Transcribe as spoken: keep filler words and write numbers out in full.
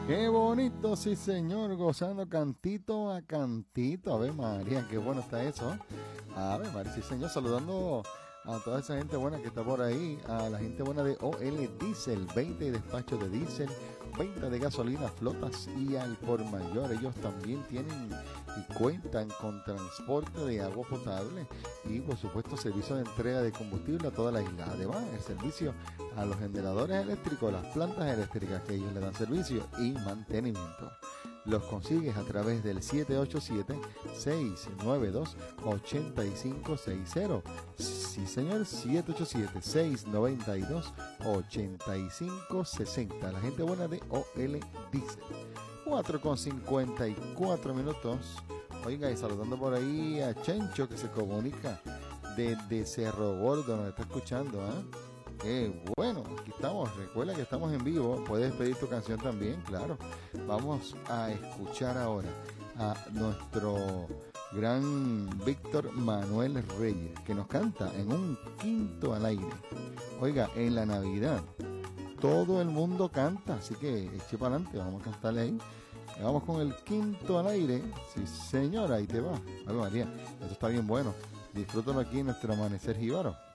Qué bonito, sí señor, gozando cantito a cantito. A ver, María, qué bueno está eso. A ver, María, sí señor, saludando a toda esa gente buena que está por ahí, a la gente buena de O L Diesel, veinte y despacho de diésel, venta de gasolina, flotas y al por mayor. Ellos también tienen y cuentan con transporte de agua potable y por supuesto servicio de entrega de combustible a toda la isla. Además, el servicio a los generadores eléctricos, las plantas eléctricas que ellos le dan servicio y mantenimiento. Los consigues a través del siete ocho siete, seis nueve dos, ocho cinco seis cero. Sí, señor, siete ocho siete, seis nueve dos, ocho cinco seis cero. La gente buena de O L Diesel. cuatro con cincuenta y cuatro minutos. Oiga, y saludando por ahí a Chencho, que se comunica desde Cerro Gordo, nos está escuchando, ¿ah? ¿eh? Qué bueno, aquí estamos. Recuerda que estamos en vivo. Puedes pedir tu canción también, claro. Vamos a escuchar ahora a nuestro gran Víctor Manuel Reyes, que nos canta en un quinto al aire. Oiga, en la Navidad todo el mundo canta, así que eche para adelante, vamos a cantarle ahí. Vamos con el quinto al aire. Sí, señora, ahí te va. Ay, María, esto está bien bueno. Disfrútalo aquí en nuestro amanecer jíbaro.